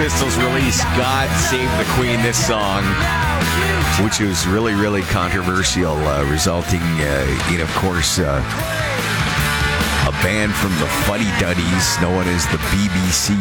Pistols released God Save the Queen, this song, which was really, really controversial, resulting in, of course, a band from the Fuddy-Duddies known as the BBC.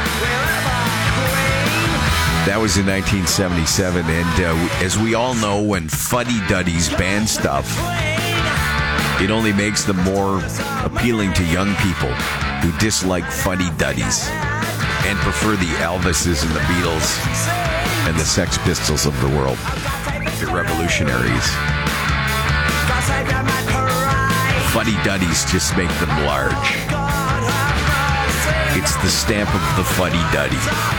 That was in 1977, and as we all know, when Fuddy-Duddies ban stuff, it only makes them more appealing to young people who dislike Fuddy-Duddies and prefer the Elvises and the Beatles and the Sex Pistols of the world. The revolutionaries. Fuddy-Duddies just make them large. It's the stamp of the Fuddy-Duddy.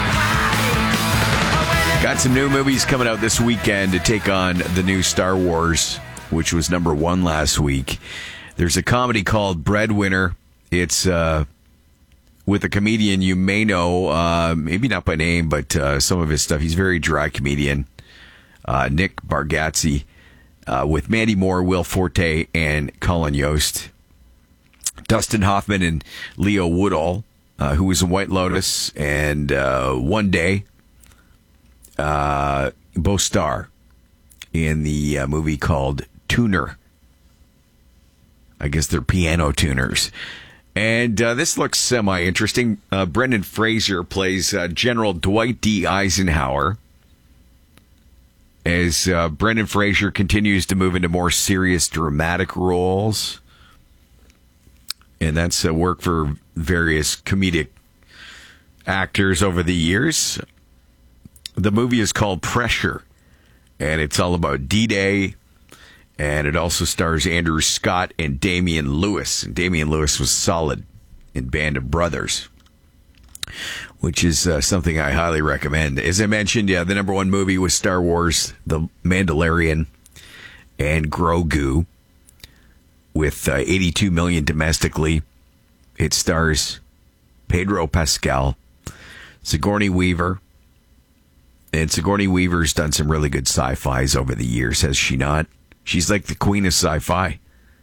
Got some new movies coming out this weekend to take on the new Star Wars, which was number 1 last week. There's a comedy called Breadwinner. It's with a comedian you may know, maybe not by name, but some of his stuff. He's a very dry comedian, Nick Bargatze, with Mandy Moore, Will Forte, and Colin Yost. Dustin Hoffman and Leo Woodall, who was in White Lotus and One Day, both star in the movie called Tuner. I guess they're piano tuners. And this looks semi-interesting. Brendan Fraser plays General Dwight D. Eisenhower as Brendan Fraser continues to move into more serious dramatic roles. And that's work for various comedic actors over the years. The movie is called Pressure, and it's all about D-Day. And it also stars Andrew Scott and Damian Lewis. And Damian Lewis was solid in Band of Brothers, which is something I highly recommend. As I mentioned, the number 1 movie was Star Wars, The Mandalorian, and Grogu, with 82 million domestically. It stars Pedro Pascal, Sigourney Weaver. And Sigourney Weaver's done some really good sci-fis over the years, has she not? She's like the queen of sci-fi.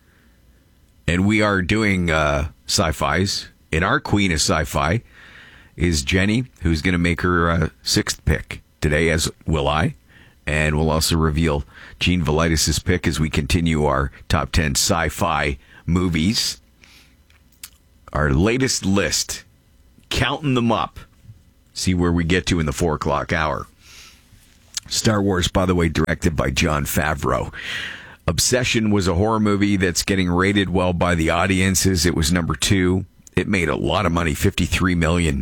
And we are doing sci-fis. And our queen of sci-fi is Jenny, who's going to make her 6th pick today, as will I. And we'll also reveal Gene Velitis' pick as we continue our top 10 sci-fi movies. Our latest list, counting them up. See where we get to in the 4 o'clock hour. Star Wars, by the way, directed by Jon Favreau. Obsession was a horror movie that's getting rated well by the audiences. It was number 2. It made a lot of money, $53 million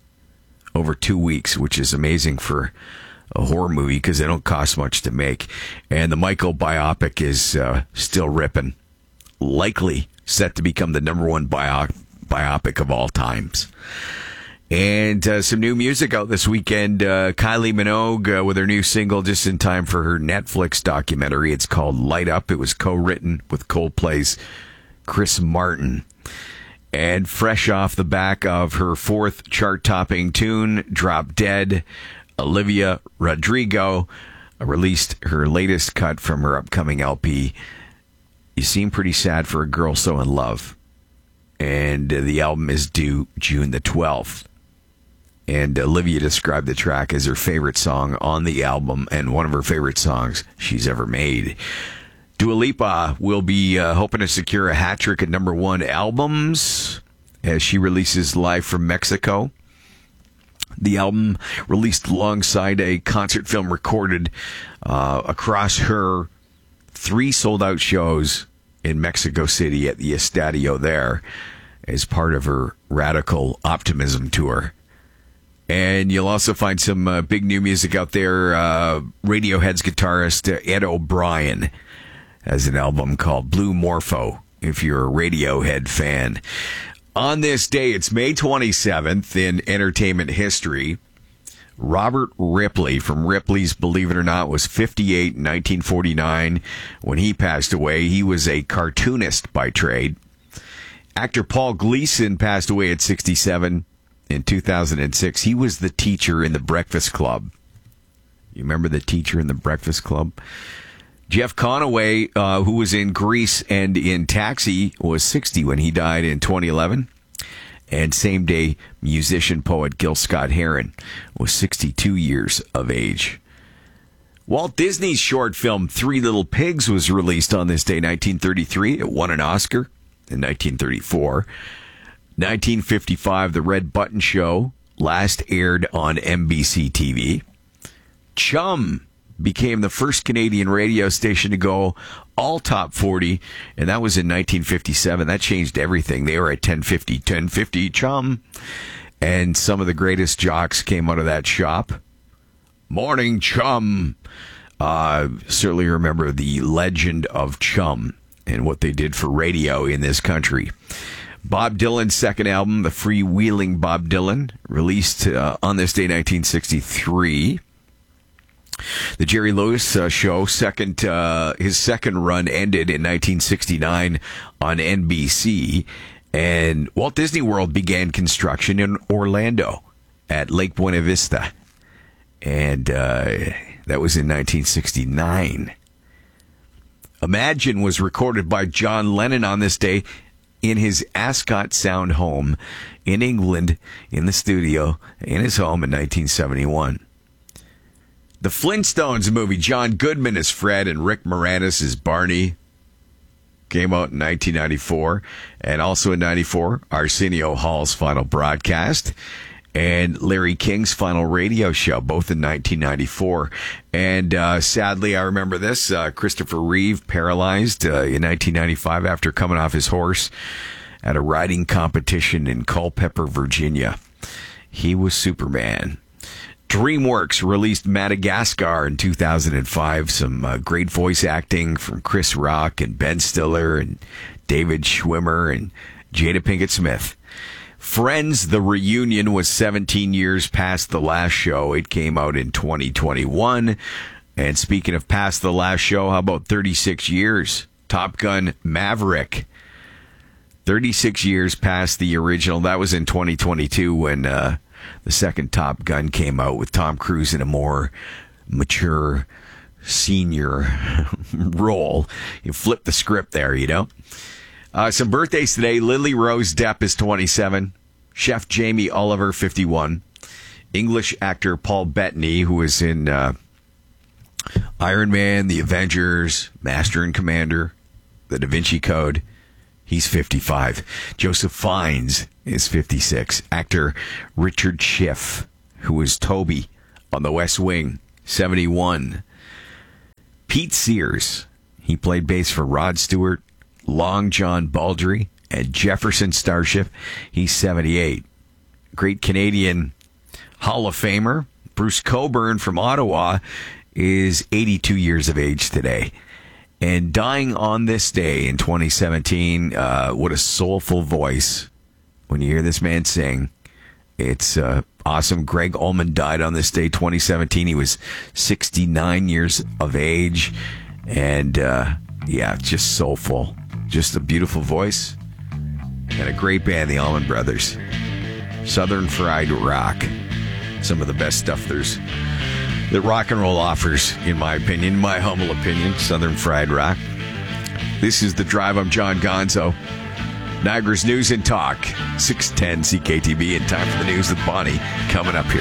over 2 weeks, which is amazing for a horror movie because they don't cost much to make. And the Michael biopic is still ripping. Likely set to become the number 1 biopic of all times. And some new music out this weekend. Kylie Minogue with her new single just in time for her Netflix documentary. It's called Light Up. It was co-written with Coldplay's Chris Martin. And fresh off the back of her 4th chart-topping tune, Drop Dead, Olivia Rodrigo released her latest cut from her upcoming LP, You Seem Pretty Sad for a Girl So in Love. And the album is due June the 12th. And Olivia described the track as her favorite song on the album and one of her favorite songs she's ever made. Dua Lipa will be hoping to secure a hat trick at number 1 albums as she releases Live from Mexico. The album released alongside a concert film recorded across her 3 sold-out shows in Mexico City at the Estadio there as part of her Radical Optimism tour. And you'll also find some big new music out there. Radiohead's guitarist Ed O'Brien has an album called Blue Morpho, if you're a Radiohead fan. On this day, it's May 27th in entertainment history. Robert Ripley from Ripley's Believe It or Not was 58 in 1949 when he passed away. He was a cartoonist by trade. Actor Paul Gleason passed away at 67 in 2006. He was the teacher in The Breakfast Club. You remember the teacher in The Breakfast Club? Jeff Conaway, who was in Grease and in Taxi, was 60 when he died in 2011. And same-day musician, poet Gil Scott-Heron was 62 years of age. Walt Disney's short film Three Little Pigs was released on this day, 1933. It won an Oscar in 1934. 1955, The Red Button Show last aired on NBC TV. Chum became the first Canadian radio station to go all top 40, and that was in 1957. That changed everything. They were at 1050 Chum, and some of the greatest jocks came out of that shop. Morning, Chum. Certainly remember the legend of Chum and what they did for radio in this country. Bob Dylan's second album, The Freewheeling Bob Dylan, released on this day, 1963. The Jerry Lewis Show, his second run ended in 1969 on NBC, and Walt Disney World began construction in Orlando at Lake Buena Vista, and that was in 1969. Imagine was recorded by John Lennon on this day in his Ascot Sound home in England, in the studio, in his home in 1971. The Flintstones movie, John Goodman as Fred and Rick Moranis as Barney, came out in 1994. And also in 94, Arsenio Hall's final broadcast and Larry King's final radio show, both in 1994. And sadly, I remember this, Christopher Reeve paralyzed in 1995 after coming off his horse at a riding competition in Culpeper, Virginia. He was Superman. DreamWorks released Madagascar in 2005. Some great voice acting from Chris Rock and Ben Stiller and David Schwimmer and Jada Pinkett Smith. Friends, the reunion was 17 years past the last show. It came out in 2021. And speaking of past the last show, how about 36 years? Top Gun Maverick. 36 years past the original. That was in 2022 when the second Top Gun came out with Tom Cruise in a more mature senior role. You flip the script there, you know. Some birthdays today. Lily Rose Depp is 27. Chef Jamie Oliver, 51. English actor Paul Bettany, who was in Iron Man, The Avengers, Master and Commander, The Da Vinci Code. He's 55. Joseph Fiennes is 56. Actor Richard Schiff, who was Toby on The West Wing, 71. Pete Sears, he played bass for Rod Stewart, Long John Baldry, and Jefferson Starship. He's 78. Great Canadian Hall of Famer Bruce Cockburn from Ottawa is 82 years of age today. And dying on this day in 2017, what a soulful voice. When you hear this man sing, it's awesome. Greg Allman died on this day, 2017. He was 69 years of age. And, just soulful. Just a beautiful voice. And a great band, the Allman Brothers. Southern Fried Rock. Some of the best stuff that rock and roll offers, in my opinion, my humble opinion. Southern Fried Rock. This is The Drive. I'm John Gonzo. Niagara's News and Talk, 610 CKTB, and time for the news with Bonnie coming up here.